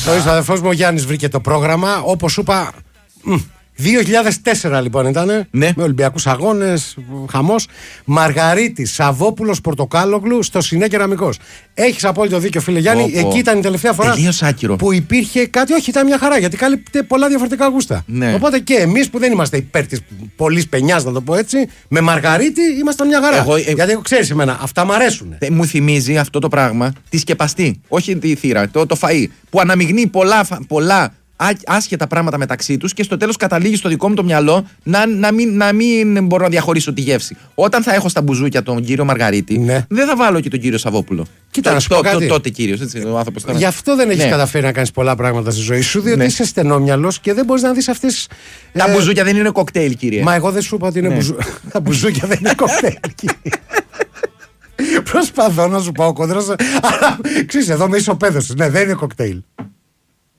Ο αδερφός μου ο Γιάννης βρήκε το πρόγραμμα, όπως σου είπα. 2004 λοιπόν ήταν. Ναι. Με Ολυμπιακούς αγώνες, χαμός. Μαργαρίτης, Σαββόπουλος, Πορτοκάλογλου στο Σινέ Κεραμικός. Έχεις απόλυτο δίκιο, φίλε Γιάννη. Εκεί ήταν η τελευταία φορά που υπήρχε κάτι. Όχι, ήταν μια χαρά γιατί κάλυπτε πολλά διαφορετικά γούστα. Ναι. Οπότε και εμείς που δεν είμαστε υπέρ της πολλής πενιάς, να το πω έτσι, με Μαργαρίτη ήμασταν μια χαρά. Γιατί ξέρεις εμένα, αυτά μ' αρέσουν. Μου θυμίζει αυτό το πράγμα τη σκεπαστή. Όχι τη θύρα, το φαΐ. Που αναμειγνύει πολλά άσχετα πράγματα μεταξύ τους και στο τέλος καταλήγει στο δικό μου το μυαλό να μην μπορώ να διαχωρίσω τη γεύση. Όταν θα έχω στα μπουζούκια τον κύριο Μαργαρίτη, ναι, δεν θα βάλω και τον κύριο Σαββόπουλο. Κοίτα, να σου πω κάτι. Τότε κύριος, έτσι, ο άνθρωπος τώρα. Γι' αυτό δεν έχεις καταφέρει να κάνεις πολλά πράγματα στη ζωή σου, διότι είσαι στενόμυαλος και δεν μπορείς να δεις αυτές. Τα μπουζούκια δεν είναι κοκτέιλ, κύριε. Μα εγώ δεν σου είπα ότι είναι τα μπουζούκια δεν είναι κοκτέιλ, κύριε. Προσπαθώ να σου πάω κόντρα, αλλά ξέρεις, εδώ με ισοπαίδωσες. Ναι, δεν είναι κοκτέιλ.